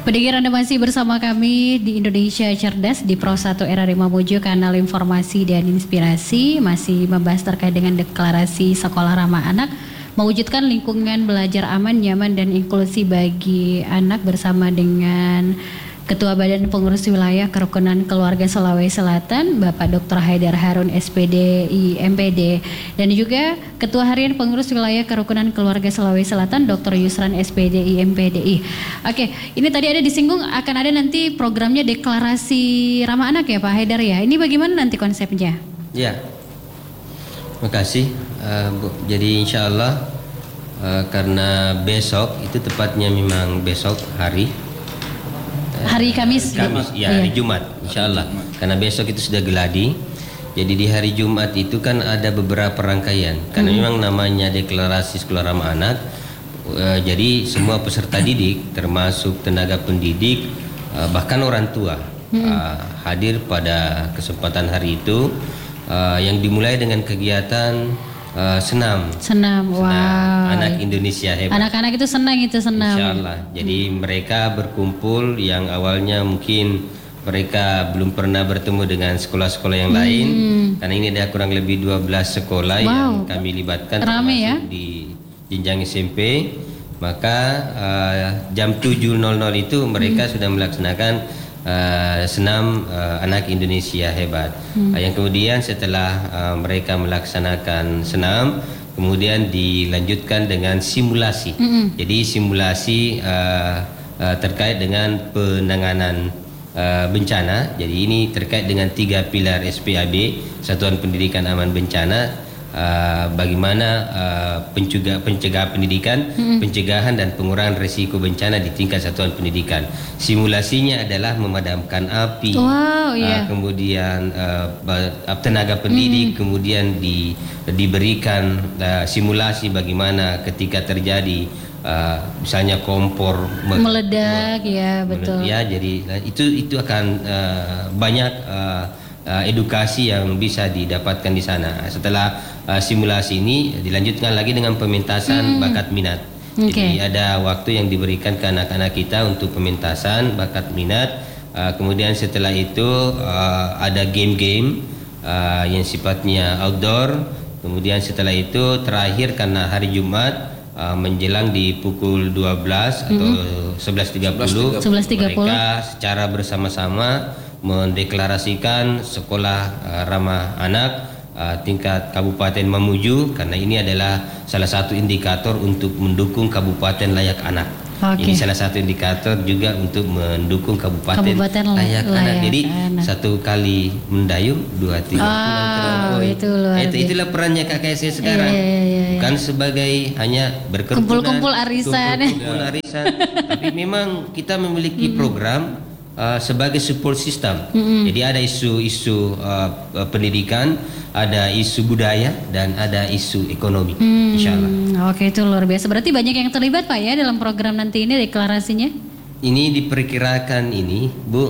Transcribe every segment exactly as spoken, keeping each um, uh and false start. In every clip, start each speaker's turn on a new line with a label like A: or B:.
A: Pendengar, Anda masih bersama kami di Indonesia Cerdas di Pro satu R R I Mamuju, kanal informasi dan inspirasi, masih membahas terkait dengan deklarasi Sekolah Ramah Anak, mewujudkan lingkungan belajar aman, nyaman dan inklusi bagi anak bersama dengan Ketua Badan Pengurus Wilayah Kerukunan Keluarga Sulawesi Selatan, Bapak Doktor Haidar Harun S P D I M P D, dan juga Ketua Harian Pengurus Wilayah Kerukunan Keluarga Sulawesi Selatan, Doktor Yusran S P D I M P D I. Oke, ini tadi ada disinggung akan ada nanti programnya deklarasi ramah anak ya Pak Haidar ya. Ini bagaimana nanti konsepnya?
B: Ya, terima kasih uh, Bu. Jadi insya Allah uh, karena besok itu tepatnya memang besok hari
A: Hari Kamis,
B: Kamis, ya hari iya. Jumat, insya Allah. Karena besok itu sudah geladi. Jadi di hari Jumat itu kan ada beberapa rangkaian. Karena hmm. memang namanya deklarasi Sekolah Ramah Anak. Uh, jadi semua peserta didik, termasuk tenaga pendidik, uh, bahkan orang tua, hmm. uh, hadir pada kesempatan hari itu. Uh, yang dimulai dengan kegiatan Uh, senam.
A: Senam, wow.
B: Anak Indonesia Hebat.
A: Anak-anak itu senang itu senam.
B: Insya Allah. Jadi hmm. mereka berkumpul yang awalnya mungkin mereka belum pernah bertemu dengan sekolah-sekolah yang hmm. lain. Karena ini ada kurang lebih dua belas sekolah wow. yang kami libatkan.
A: Rame ya?
B: Di jenjang S M P. Maka uh, jam tujuh nol nol itu mereka hmm. sudah melaksanakan Uh, senam uh, Anak Indonesia Hebat. Hmm. Uh, yang kemudian setelah uh, mereka melaksanakan senam, kemudian dilanjutkan dengan simulasi. Hmm. Jadi simulasi uh, uh, terkait dengan penanganan uh, bencana. Jadi ini terkait dengan tiga pilar S P A B, Satuan Pendidikan Aman Bencana. Uh, bagaimana uh, pencegah, pencegahan pendidikan, hmm. pencegahan dan pengurangan risiko bencana di tingkat satuan pendidikan. Simulasinya adalah memadamkan api,
A: wow, yeah.
B: uh, kemudian uh, tenaga pendidik, hmm. kemudian di, diberikan uh, simulasi bagaimana ketika terjadi uh, misalnya kompor
A: meledak, me ya betul.
B: Ya, jadi itu itu akan uh, banyak uh, Uh, edukasi yang bisa didapatkan di sana. Setelah uh, simulasi ini dilanjutkan lagi dengan pementasan hmm. bakat minat. Okay. Jadi ada waktu yang diberikan ke anak-anak kita untuk pementasan bakat minat. Uh, kemudian setelah itu uh, ada game-game uh, yang sifatnya outdoor. Kemudian setelah itu terakhir karena hari Jumat uh, menjelang di pukul dua belas hmm. atau sebelas tiga puluh mereka secara bersama-sama mendeklarasikan sekolah uh, ramah anak uh, tingkat Kabupaten Mamuju, karena ini adalah salah satu indikator untuk mendukung Kabupaten layak anak. Okay. Ini salah satu indikator juga untuk mendukung Kabupaten, Kabupaten layak, layak anak. Jadi anak. Satu kali mendayung, dua tiga
A: oh, pulang itu luar
B: itu itulah perannya K K S S sekarang. Iya, iya, iya. Bukan sebagai hanya berkerukunan,
A: kumpul-kumpul arisan,
B: kumpul-kumpul arisan. Tapi memang kita memiliki hmm. program Uh, sebagai support system. Mm-hmm. Jadi ada isu-isu uh, pendidikan, ada isu budaya, dan ada isu ekonomi. Mm. Insya Allah.
A: Oke, itu luar biasa. Berarti banyak yang terlibat Pak ya dalam program nanti ini deklarasinya?
B: Ini diperkirakan ini Bu, uh,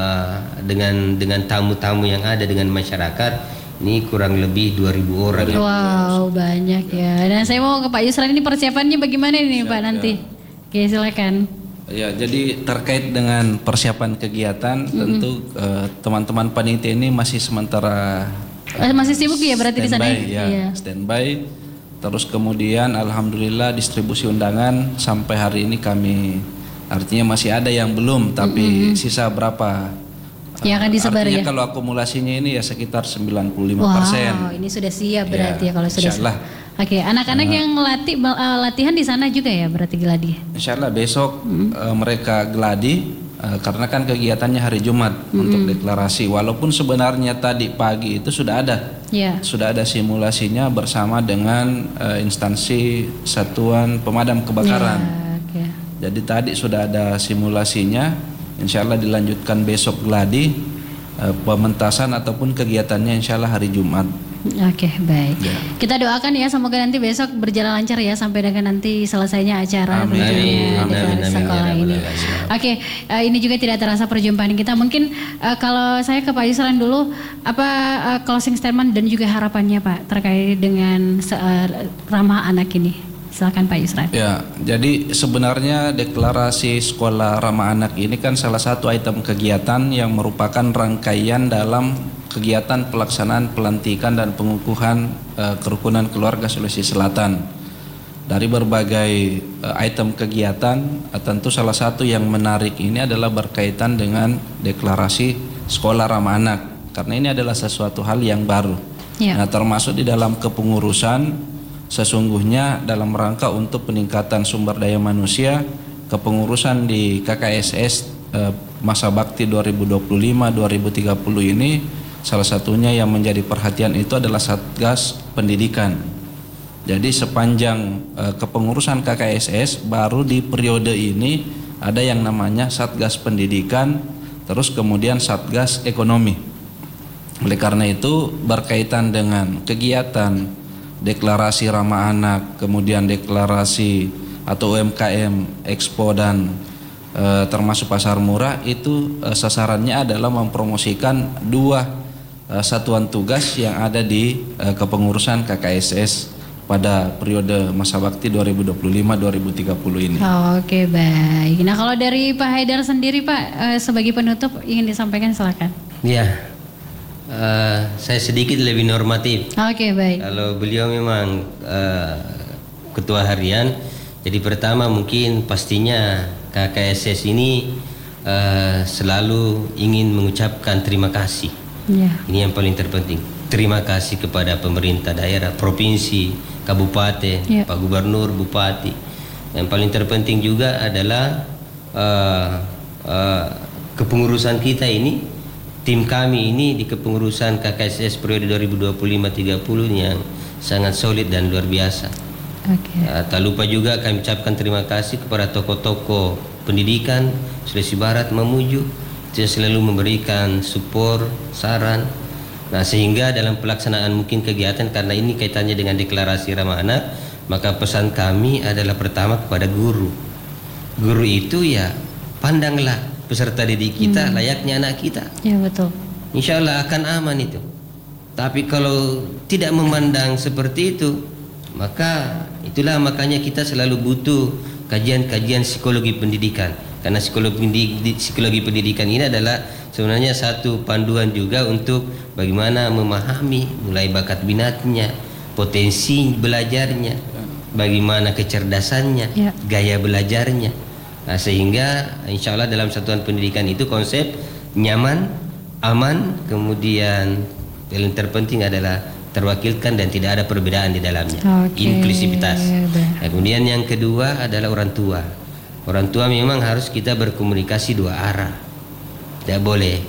B: dengan dengan tamu-tamu yang ada dengan masyarakat, ini kurang lebih dua ribu orang.
A: Wow, banyak ya. Dan saya mau ke Pak Yusran, ini persiapannya bagaimana nih Pak nanti? Oke, silakan.
C: Ya, jadi terkait dengan persiapan kegiatan, mm-hmm. tentu uh, teman-teman panitia ini masih sementara
A: uh, masih sibuk ya berarti di sana
C: ya, yeah. standby. Terus kemudian alhamdulillah distribusi undangan sampai hari ini kami, artinya masih ada yang belum, tapi mm-hmm. sisa berapa?
A: Yang akan disebar
C: artinya
A: ya?
C: Kalau akumulasinya ini ya sekitar sembilan puluh lima persen.
A: Wow, ini sudah siap berarti ya, ya kalau sudah.
C: Insyaallah.
A: Oke, anak-anak uh, yang latih uh, latihan di sana juga ya berarti geladi.
C: Insya Allah besok hmm. uh, mereka geladi uh, karena kan kegiatannya hari Jumat hmm. untuk deklarasi. Walaupun sebenarnya tadi pagi itu sudah ada, yeah. sudah ada simulasinya bersama dengan uh, instansi Satuan Pemadam Kebakaran.
A: Yeah, okay.
C: Jadi tadi sudah ada simulasinya. Insya Allah dilanjutkan besok geladi, uh, pementasan ataupun kegiatannya Insya Allah hari Jumat.
A: Oke, okay, baik. Ya. Kita doakan ya semoga nanti besok berjalan lancar ya sampai dengan nanti selesainya acara
B: amin.
A: tentunya
B: Amin.
A: di
B: Amin.
A: sekolah
B: Amin.
A: ini. Oke, okay, uh, ini juga tidak terasa perjumpaan kita. Mungkin uh, kalau saya ke Pak Yusran dulu, apa uh, closing statement dan juga harapannya Pak terkait dengan uh, ramah anak ini? Silakan Pak Yusran.
C: Ya, jadi sebenarnya deklarasi sekolah ramah anak ini kan salah satu item kegiatan yang merupakan rangkaian dalam kegiatan pelaksanaan pelantikan dan pengukuhan uh, kerukunan keluarga Sulawesi Selatan. Dari berbagai uh, item kegiatan, uh, tentu salah satu yang menarik ini adalah berkaitan dengan deklarasi sekolah ramah anak, karena ini adalah sesuatu hal yang baru. Ya. Nah, termasuk di dalam kepengurusan sesungguhnya dalam rangka untuk peningkatan sumber daya manusia, kepengurusan di K K S S eh, masa bakti dua ribu dua puluh lima sampai dua ribu tiga puluh ini salah satunya yang menjadi perhatian itu adalah Satgas Pendidikan. Jadi sepanjang eh, kepengurusan K K S S baru di periode ini ada yang namanya Satgas Pendidikan, terus kemudian Satgas Ekonomi. Oleh karena itu berkaitan dengan kegiatan deklarasi ramah anak, kemudian deklarasi atau U M K M, Expo dan e, termasuk pasar murah itu e, sasarannya adalah mempromosikan dua e, satuan tugas yang ada di e, kepengurusan K K S S pada periode masa bakti dua ribu dua puluh lima sampai dua ribu tiga puluh ini.
A: Oh, Oke, okay, baik. Nah, kalau dari Pak Haidar sendiri Pak, e, sebagai penutup ingin disampaikan, silakan.
B: Iya. Uh, saya sedikit lebih normatif.
A: Oke, okay, baik.
B: Kalau beliau memang uh, ketua harian, jadi pertama mungkin pastinya K K S S ini uh, selalu ingin mengucapkan terima kasih. Yeah. Ini yang paling terpenting. Terima kasih kepada pemerintah daerah, provinsi, kabupaten, yeah. Pak Gubernur, Bupati. Yang paling terpenting juga adalah uh, uh, kepengurusan kita ini. Tim kami ini di kepengurusan K K S S periode dua ribu dua puluh lima sampai dua ribu tiga puluh yang sangat solid dan luar biasa. Okay. Uh, tak lupa juga kami ucapkan terima kasih kepada tokoh-tokoh pendidikan Sulawesi Barat, Mamuju, yang selalu memberikan support, saran. Nah, sehingga dalam pelaksanaan mungkin kegiatan, karena ini kaitannya dengan deklarasi ramah anak, maka pesan kami adalah pertama kepada guru. Guru itu ya pandanglah peserta didik kita hmm. layaknya anak kita.
A: Ya, betul.
B: Insya Allah akan aman itu. Tapi kalau tidak memandang seperti itu, maka itulah makanya kita selalu butuh kajian-kajian psikologi pendidikan. Karena psikologi, psikologi pendidikan ini adalah sebenarnya satu panduan juga untuk bagaimana memahami mulai bakat minatnya, potensi belajarnya, bagaimana kecerdasannya, ya. Gaya belajarnya. Nah, sehingga insya Allah dalam satuan pendidikan itu konsep nyaman, aman, kemudian yang terpenting adalah terwakilkan dan tidak ada perbedaan di dalamnya. Okay. Inklusivitas. Nah, kemudian yang kedua adalah orang tua. Orang tua memang harus kita berkomunikasi dua arah. Tidak boleh.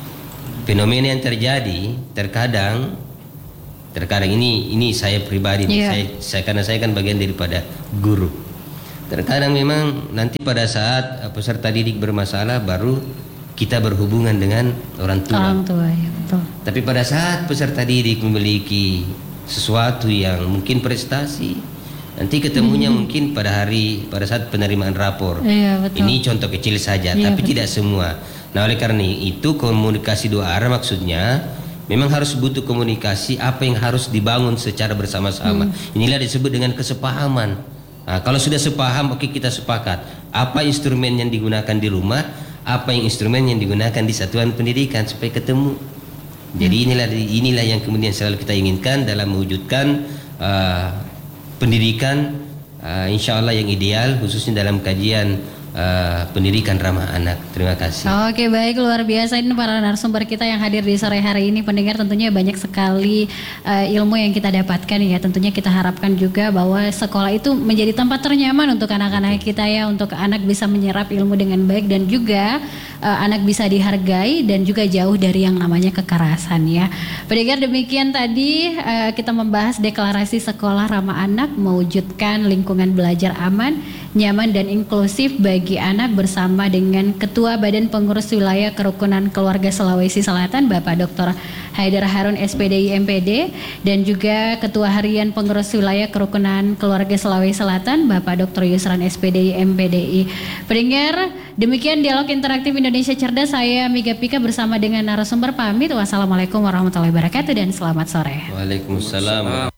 B: Fenomena yang terjadi terkadang, terkadang ini ini saya pribadi, yeah. saya, saya karena saya kan bagian daripada guru. Terkadang memang nanti pada saat peserta didik bermasalah baru kita berhubungan dengan orang tua.
A: Orang tua, ya betul.
B: Tapi pada saat peserta didik memiliki sesuatu yang mungkin prestasi, nanti ketemunya hmm. mungkin pada hari pada saat penerimaan rapor.
A: Iya, betul.
B: Ini contoh kecil saja, iya, tapi betul. Tidak semua. Nah, oleh karena itu komunikasi dua arah maksudnya memang harus butuh komunikasi apa yang harus dibangun secara bersama-sama. Hmm. Inilah disebut dengan kesepahaman. Nah, kalau sudah sepaham, oke, kita sepakat apa instrumen yang digunakan di rumah, apa yang instrumen yang digunakan di satuan pendidikan supaya ketemu. Jadi inilah inilah yang kemudian selalu kita inginkan dalam mewujudkan uh, pendidikan uh, insya Allah yang ideal, khususnya dalam kajian uh, pendidikan ramah anak. Terima kasih.
A: Oke, baik, luar biasa ini para narasumber kita yang hadir di sore hari ini. Pendengar, tentunya banyak sekali uh, ilmu yang kita dapatkan ya. Tentunya kita harapkan juga bahwa sekolah itu menjadi tempat ternyaman untuk anak-anak kita ya, untuk anak bisa menyerap ilmu dengan baik dan juga uh, anak bisa dihargai dan juga jauh dari yang namanya kekerasan ya. Pendengar, demikian tadi uh, kita membahas deklarasi sekolah ramah anak, mewujudkan lingkungan belajar aman, nyaman dan inklusif bagi anak bersama dengan Ketua Badan Pengurus Wilayah Kerukunan Keluarga Sulawesi Selatan Bapak Doktor Haidar Harun S P D I M P D dan juga Ketua Harian Pengurus Wilayah Kerukunan Keluarga Sulawesi Selatan Bapak Doktor Yusran S P D I M P D I. Pendengar, demikian dialog interaktif Indonesia Cerdas. Saya Mega Pika bersama dengan narasumber pamit. Wassalamualaikum warahmatullahi wabarakatuh dan selamat sore.
B: Waalaikumsalam.